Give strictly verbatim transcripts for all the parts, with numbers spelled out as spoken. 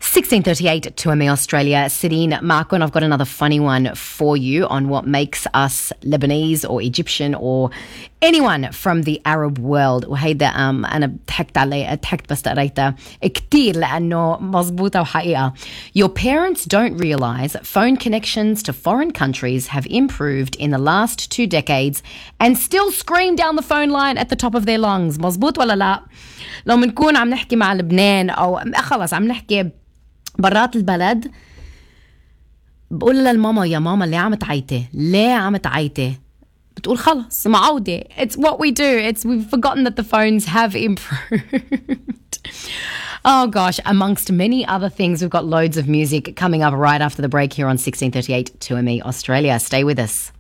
sixteen thirty-eight two M A Australia. Sidine, Marco, and I've got another funny one for you on what makes us Lebanese or Egyptian or anyone from the Arab world. وهيدا um, أنا ضحكت عليه ضحكت بس قريتها كتير لأنه مزبوطة وحقيقة. Your parents don't realise phone connections to foreign countries have improved in the last two decades and still scream down the phone line at the top of their lungs. مزبوط ولا لا؟ لو منكون عم نحكي مع لبنان أو خلص عم نحكي برات البلد بقول للماما يا ماما ليه عم تعيطي ليه عم تعيطي بتقول خلص معودة. It's what we do. It's we've forgotten that the phones have improved. Oh gosh, amongst many other things, we've got loads of music coming up right after the break here on sixteen thirty-eight two M E Australia. Stay with us.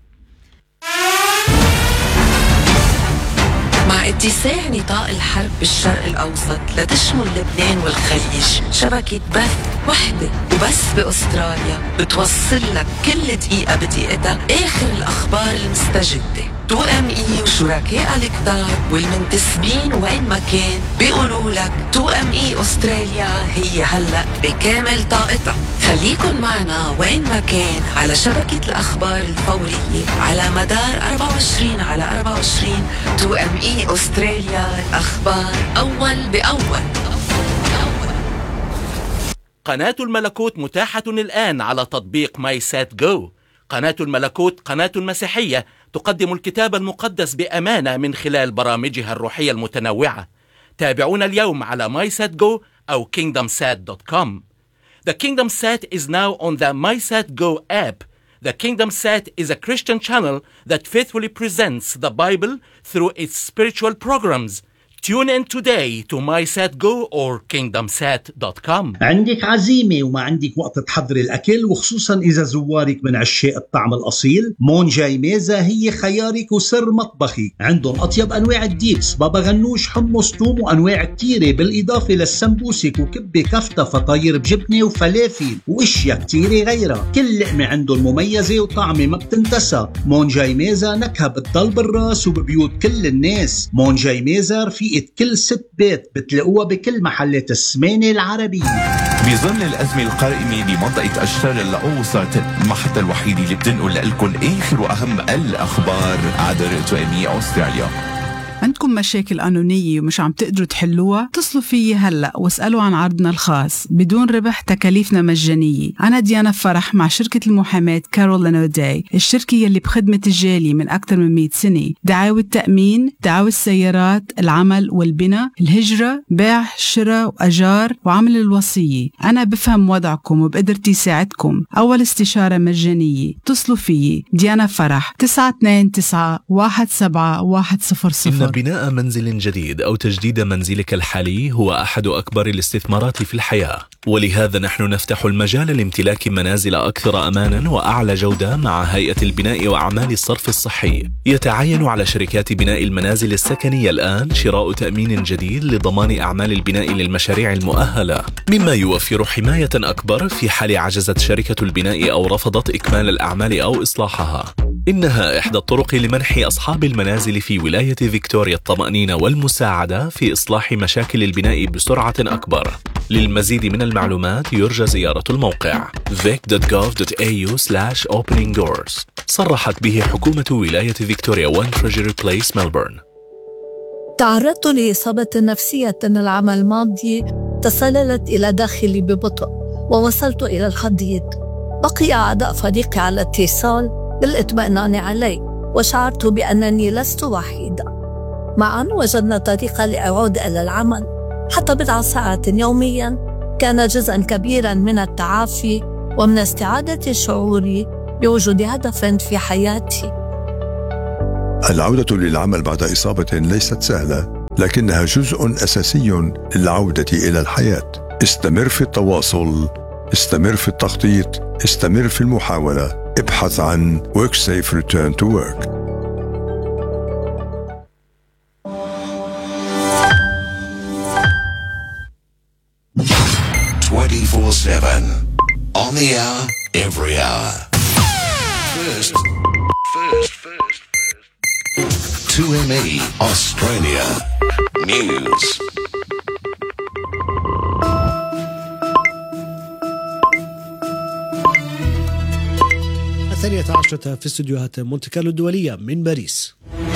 مع اتساع نطاق الحرب بالشرق الأوسط لتشمل لبنان والخليج شبكة بث وحدة وبس بأستراليا بتوصل لك كل دقيقة بدقيقتها آخر الأخبار المستجدة. تو ام اي وشركاء الكتار والمنتسبين وين ما كان بيقولوا لك تو ام اي أستراليا هي هلأ بكامل طاقتها. خليكن معنا وين ما كان على شبكة الأخبار الفورية على مدار أربعة وعشرين على أربعة وعشرين. تو ام اي أستراليا، الأخبار أول بأول. قناة الملكوت متاحة الآن على تطبيق ماي سات جو. قناة الملكوت قناة مسيحية تقدم الكتاب المقدس بأمانة من خلال برامجها الروحية المتنوعة. تابعونا اليوم على ماي سات جو أو كينغدم سات دوت كوم. The Kingdom Sat is now on the MySatGo app. The Kingdom Sat is a Christian channel that faithfully presents the Bible through its spiritual programs. Tune in today to MySatGo or kingdom sat dot com. عندك عزيمة وما عندك وقت تحضر الأكل، وخصوصا إذا زوارك من عشاق الطعم الأصيل، مون جاي ميزة هي خيارك وسر مطبخي. عندهم أطيب أنواع الديبس، بابا غنوش، حمص، توم، وأنواع كتيرة، بالإضافة للسمبوسك وكبة كفتة فطاير بجبنة وفلافل وإشياء كتيرة غيرها. كل لقمة عندهم مميزة وطعمة ما بتنتسى. مون جاي ميزة نكهة بتضل بالراس وببيوت كل الناس. مون جاي ميزة رفيقة كل ست بيت، بتلاقوها بكل محلات السمانة العربية. بظل الأزمة القائمة بمنطقة أشتار الأوسط، المحطة الوحيدة اللي بتنقل لكم آخر وأهم الأخبار عبر تو ام اي أستراليا. عندكم مشاكل قانونية ومش عم تقدروا تحلوها؟ اتصلوا فيي هلأ واسألوا عن عرضنا الخاص بدون ربح، تكاليفنا مجانية. أنا ديانا فرح مع شركة المحاماة كارول أوداي، الشركة يلي بخدمة الجالية من أكثر من مئة سنة. دعاوى التأمين، دعاوى السيارات، العمل والبناء، الهجرة، بيع، شراء وأجار، وعمل الوصية. أنا بفهم وضعكم وبقدرتي ساعدكم. أول استشارة مجانية. اتصلوا فيي ديانا فرح تسعة اثنين تسعة واحد سبعة واحد صفر صفر. بناء منزل جديد أو تجديد منزلك الحالي هو أحد أكبر الاستثمارات في الحياة، ولهذا نحن نفتح المجال لامتلاك منازل أكثر أمانا وأعلى جودة مع هيئة البناء وأعمال الصرف الصحي. يتعين على شركات بناء المنازل السكنية الآن شراء تأمين جديد لضمان أعمال البناء للمشاريع المؤهلة، مما يوفر حماية أكبر في حال عجزت شركة البناء أو رفضت إكمال الأعمال أو إصلاحها. إنها إحدى الطرق لمنح أصحاب المنازل في ولاية فيكتوريا الطمأنينة والمساعدة في إصلاح مشاكل البناء بسرعة أكبر. للمزيد من المعلومات يرجى زيارة الموقع vic dot gov dot a u slash opening doors. صرحت به حكومة ولاية فيكتوريا وان تريجري بليس ملبورن. تعرضت لإصابة نفسية العام الماضي تسللت إلى داخلي ببطء ووصلت إلى الحضيض. بقي أعضاء فريقي على اتصال للإطمئنان علي، وشعرت بأنني لست وحيدة. معا وجدنا طريقة لأعود إلى العمل. حتى بضع ساعات يوميا كان جزءا كبيرا من التعافي ومن استعادة شعوري بوجود هدف في حياتي. العودة للعمل بعد إصابة ليست سهلة، لكنها جزء أساسي للعودة إلى الحياة. استمر في التواصل، استمر في التخطيط، استمر في المحاولة. ابحث عن WorkSafe Return to Work. twenty-four seven on the hour, every hour. First, first, first, first. two M E Australia News. الثانية عشرة في استديوهات مونتي كارلو الدولية من باريس.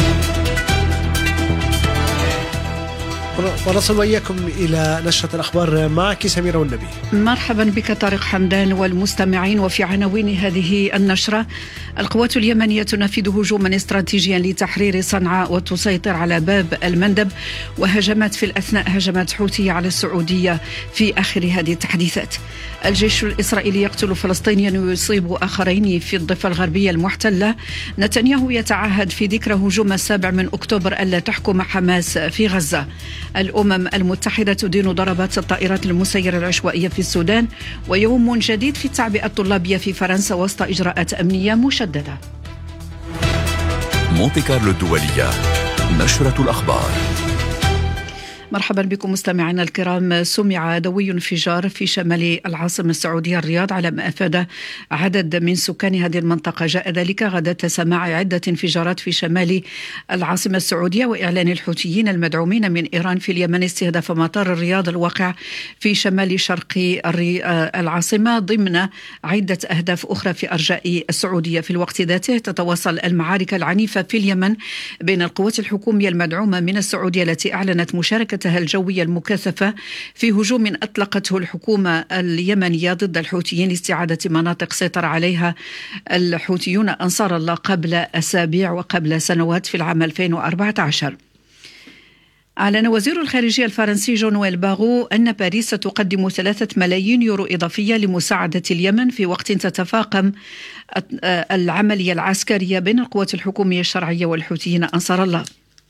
ونصل وإياكم إلى نشرة الأخبار معك سميرة والنبي. مرحبا بك طارق حمدان والمستمعين. وفي عناوين هذه النشرة: القوات اليمنية تنفذ هجوما استراتيجيا لتحرير صنعاء وتسيطر على باب المندب، وهجمات في الأثناء هجمات حوثية على السعودية في آخر هذه التحديثات. الجيش الإسرائيلي يقتل فلسطينيا ويصيب آخرين في الضفة الغربية المحتلة. نتنياهو يتعهد في ذكرى هجوم السابع من أكتوبر ألا تحكم حماس في غزة. الأمم المتحدة تدين ضربات الطائرات المسيرة العشوائية في السودان. ويوم جديد في التعبئة الطلابية في فرنسا وسط إجراءات أمنية مشددة. مونتي كارلو الدولية، نشرة الأخبار. مرحبا بكم مستمعينا الكرام. سمع دوي انفجار في شمال العاصمة السعودية الرياض على ما أفاد عدد من سكان هذه المنطقة. جاء ذلك غداة سماع عدة انفجارات في شمال العاصمة السعودية وإعلان الحوثيين المدعومين من إيران في اليمن استهداف مطار الرياض الواقع في شمال شرق العاصمة ضمن عدة أهداف أخرى في أرجاء السعودية. في الوقت ذاته تتواصل المعارك العنيفة في اليمن بين القوات الحكومية المدعومة من السعودية التي أعلنت مشاركة الجوية المكثفة في هجوم أطلقته الحكومة اليمنية ضد الحوثيين لاستعادة مناطق سيطر عليها الحوثيون أنصار الله قبل أسابيع وقبل سنوات في العام ألفين وأربعة عشر. أعلن وزير الخارجية الفرنسي جون نويل باغو أن باريس ستقدم ثلاثة ملايين يورو إضافية لمساعدة اليمن في وقت تتفاقم العملية العسكرية بين القوات الحكومية الشرعية والحوثيين أنصار الله.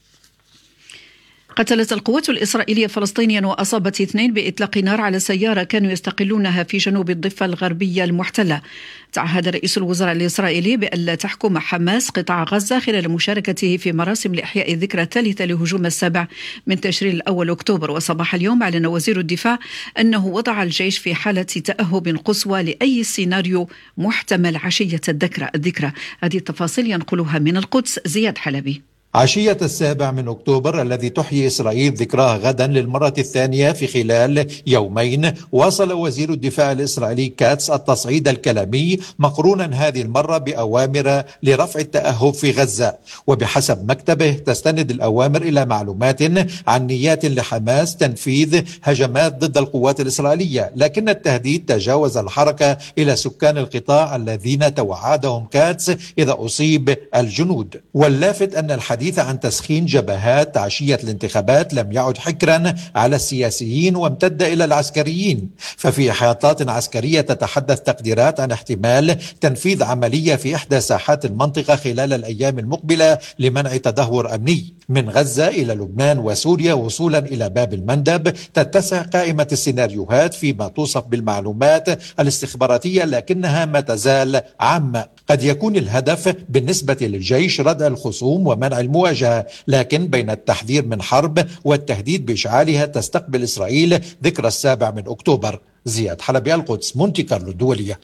قتلت القوات الإسرائيلية فلسطينيا وأصابت اثنين بإطلاق نار على سيارة كانوا يستقلونها في جنوب الضفة الغربية المحتلة. تعهد رئيس الوزراء الإسرائيلي بألا تحكم حماس قطاع غزة خلال مشاركته في مراسم لإحياء الذكرى الثالثة لهجوم السابع من تشرين الأول أكتوبر. وصباح اليوم أعلن وزير الدفاع أنه وضع الجيش في حالة تأهب قصوى لأي سيناريو محتمل عشية الذكرى. الذكرى هذه التفاصيل ينقلها من القدس زياد حلبي. عشية السابع من أكتوبر الذي تحيي إسرائيل ذكراه غدا للمرة الثانية في خلال يومين، واصل وزير الدفاع الإسرائيلي كاتس التصعيد الكلامي مقرونا هذه المرة بأوامر لرفع التأهب في غزة. وبحسب مكتبه تستند الأوامر إلى معلومات عن نيات لحماس تنفيذ هجمات ضد القوات الإسرائيلية، لكن التهديد تجاوز الحركة إلى سكان القطاع الذين توعدهم كاتس إذا أصيب الجنود. واللافت أن الحديث عن تسخين جبهات عشية الانتخابات لم يعد حكرا على السياسيين وامتد إلى العسكريين. ففي إحاطات عسكرية تتحدث تقديرات عن احتمال تنفيذ عملية في إحدى ساحات المنطقة خلال الأيام المقبلة لمنع تدهور أمني. من غزة إلى لبنان وسوريا وصولا إلى باب المندب تتسع قائمة السيناريوهات فيما توصف بالمعلومات الاستخباراتية، لكنها ما تزال عامة. قد يكون الهدف بالنسبة للجيش ردع الخصوم ومنع المواجهة، لكن بين التحذير من حرب والتهديد بإشعالها تستقبل إسرائيل ذكرى السابع من أكتوبر. زياد حلبي، القدس، مونتي كارلو الدولية.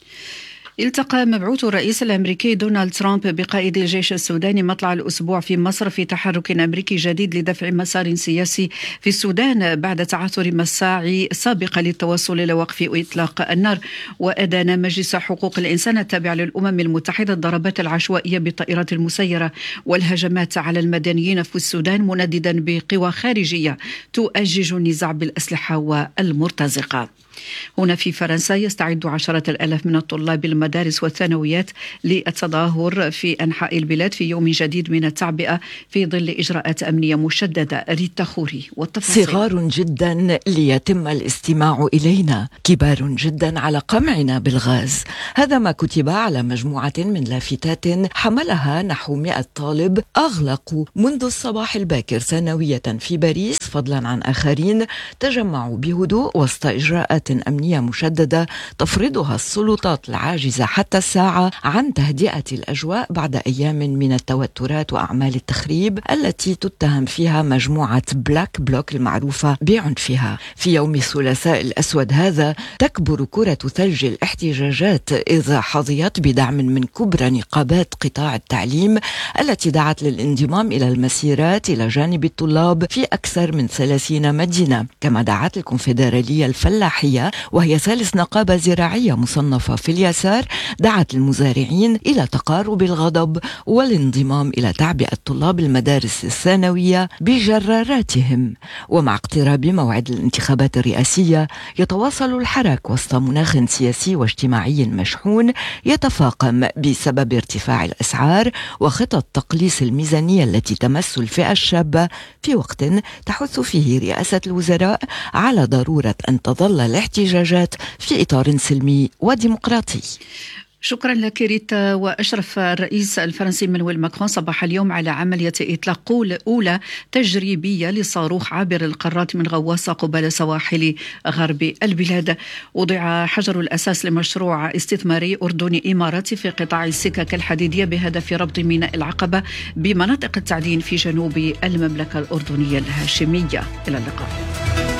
التقى مبعوث الرئيس الأمريكي دونالد ترامب بقائد الجيش السوداني مطلع الأسبوع في مصر في تحرك أمريكي جديد لدفع مسار سياسي في السودان بعد تعثر مساعي سابقة للتوصل إلى وقف إطلاق النار. وأدان مجلس حقوق الإنسان التابع للأمم المتحدة الضربات العشوائية بالطائرات المسيرة والهجمات على المدنيين في السودان، منددا بقوى خارجية تؤجج النزاع بالأسلحة والمرتزقة. هنا في فرنسا يستعد عشرات الآلاف من الطلاب المدارس والثانويات للتظاهر في أنحاء البلاد في يوم جديد من التعبئة في ظل إجراءات أمنية مشددة. ريتا خوري والتفاصيل. صغار جدا ليتم الاستماع إلينا، كبار جدا على قمعنا بالغاز. هذا ما كتب على مجموعة من لافتات حملها نحو مئة طالب أغلقوا منذ الصباح الباكر ثانوية في باريس، فضلا عن آخرين تجمعوا بهدوء وسط إجراءات أمنية مشددة تفرضها السلطات العاجزة حتى الساعة عن تهدئة الأجواء بعد أيام من التوترات وأعمال التخريب التي تتهم فيها مجموعة بلاك بلوك المعروفة بعنفها. في يوم الثلاثاء الأسود هذا تكبر كرة ثلج الاحتجاجات إذا حظيت بدعم من كبرى نقابات قطاع التعليم التي دعت للانضمام إلى المسيرات إلى جانب الطلاب في أكثر من ثلاثين مدينة. كما دعت الكونفدرالية الفلاحية وهي ثالث نقابة زراعية مصنفة في اليسار الأسعار دعت المزارعين إلى تقارب الغضب والانضمام إلى تعبئة طلاب المدارس الثانوية بجراراتهم. ومع اقتراب موعد الانتخابات الرئاسية يتواصل الحراك وسط مناخ سياسي واجتماعي مشحون يتفاقم بسبب ارتفاع الأسعار وخطط تقليص الميزانية التي تمس الفئة الشابة في وقت تحث فيه رئاسة الوزراء على ضرورة أن تظل الاحتجاجات في إطار سلمي وديمقراطي. شكرا لك ريتا. وأشرف الرئيس الفرنسي مانويل ماكرون صباح اليوم على عملية إطلاق أولى تجريبية لصاروخ عابر القارات من غواصة قبال سواحل غرب البلاد. وضع حجر الأساس لمشروع استثماري أردني إماراتي في قطاع السكك الحديدية بهدف ربط ميناء العقبة بمناطق التعدين في جنوب المملكة الأردنية الهاشمية. إلى اللقاء.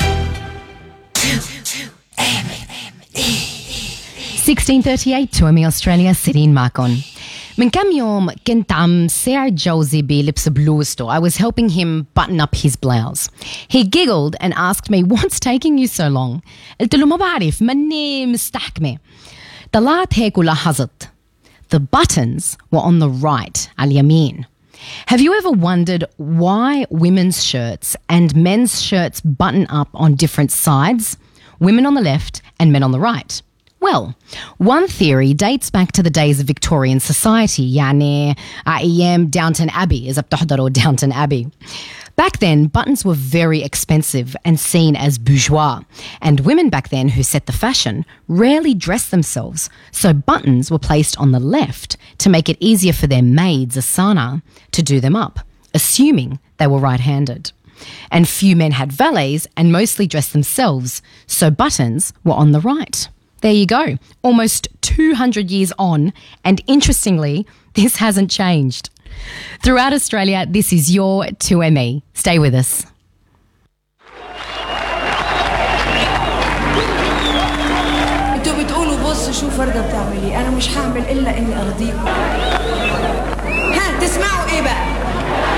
sixteen thirty-eight two M E Australia سيرين معكم. من كم يوم كنت عم ساعد جوزي بلبس بلوزته. I was helping him button up his blouse. He giggled and asked me, what's taking you so long? قلت له ما بعرف ماني مستحكمة. طلعت هيك ولاحظت. The buttons were on the right, على اليمين. Have you ever wondered why women's shirts and men's shirts button up on different sides? Women on the left and men on the right. Well, one theory dates back to the days of Victorian society, يعني أيام Downton Abbey, إذا بتحضروا Downton Abbey. Back then, buttons were very expensive and seen as bourgeois, and women back then who set the fashion rarely dressed themselves, so buttons were placed on the left to make it easier for their maids, Asana, to do them up, assuming they were right-handed. And few men had valets and mostly dressed themselves, so buttons were on the right. There you go, almost two hundred years on, and interestingly, this hasn't changed. Throughout Australia, this is your two M E. Stay with us. انتوا بتقولوا بص شو فرقة بتعملي، أنا مش هعمل إلا إني أرضيكم. ها تسمعوا إيه بقى؟